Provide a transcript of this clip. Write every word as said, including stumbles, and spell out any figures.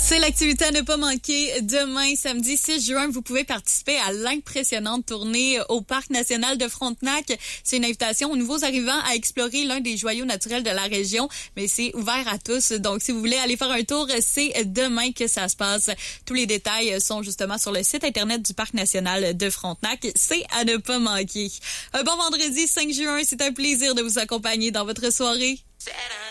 C'est l'activité à ne pas manquer. Demain, samedi six juin, vous pouvez participer à l'impressionnante tournée au Parc national de Frontenac. C'est une invitation aux nouveaux arrivants à explorer l'un des joyaux naturels de la région, mais c'est ouvert à tous. Donc, si vous voulez aller faire un tour, c'est demain que ça se passe. Tous les détails sont justement sur le site Internet du Parc national de Frontenac. C'est à ne pas manquer. Un bon vendredi cinq juin, c'est un plaisir de vous accompagner dans votre soirée.